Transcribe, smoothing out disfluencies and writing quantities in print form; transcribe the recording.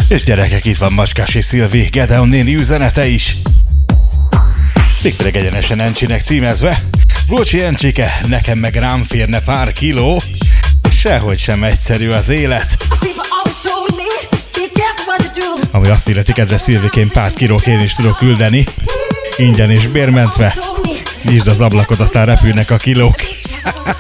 És gyerekek, itt van Macskás és Szilvi, Gedeon néni üzenete is. Mégpedig egyenesen Encsinek címezve. Bocsi Encsike, nekem meg rám férne pár kiló. Sehogy sem egyszerű az élet. Ami azt illeti, kedves Szilvikén, pár kilót én is tudok küldeni. Ingyen és bérmentve. Nyisd az ablakot, aztán repülnek a kilók.